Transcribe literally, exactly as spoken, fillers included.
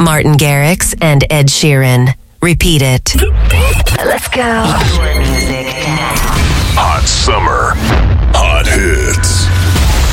Martin Garrix and Ed Sheeran. Repeat it. Let's go.